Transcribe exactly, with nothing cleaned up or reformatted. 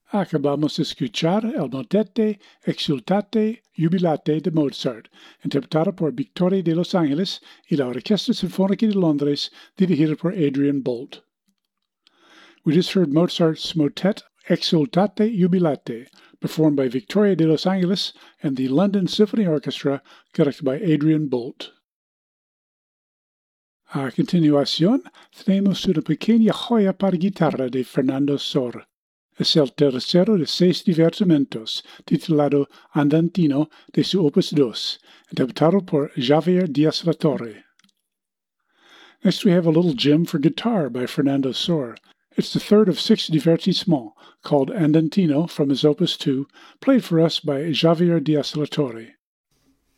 Acabamos de escuchar el motete Exultate Jubilate de Mozart, interpretado por Victoria de Los Ángeles y la Orquesta Sinfónica de Londres, dirigida por Adrian Bolt. We just heard Mozart's motet Exultate Jubilate, performed by Victoria de Los Angeles and the London Symphony Orchestra, conducted by Adrian Bolt. A continuación, tenemos una pequeña joya para guitarra de Fernando Sor. Es el tercero de seis divertimentos, titulado Andantino, de su Opus dos, interpretado por Javier Díaz-La Torre. Next we have a little gem for guitar by Fernando Sor. It's the third of six divertissements, called Andantino from his Opus two, played for us by Javier Díaz-La Torre.